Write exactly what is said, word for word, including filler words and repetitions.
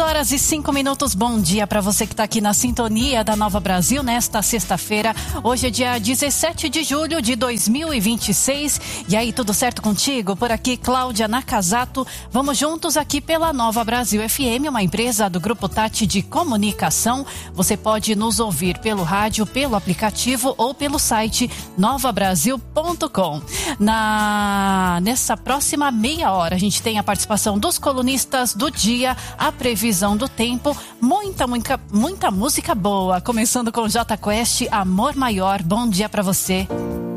horas e cinco minutos, bom dia para você que está aqui na sintonia da Nova Brasil nesta sexta-feira. Hoje é dia dezessete de julho de dois mil e vinte e seis. E aí, tudo certo contigo? Por aqui, Cláudia Nakazato. Vamos juntos aqui pela Nova Brasil F M, uma empresa do Grupo Tati de Comunicação. Você pode nos ouvir pelo rádio, pelo aplicativo ou pelo site nova brasil ponto com. Na, nessa próxima meia hora, a gente tem a participação dos colunistas do dia, a previsão do tempo, muita, muita, muita música boa. Começando com Jota Quest, Amor Maior. Bom dia pra você.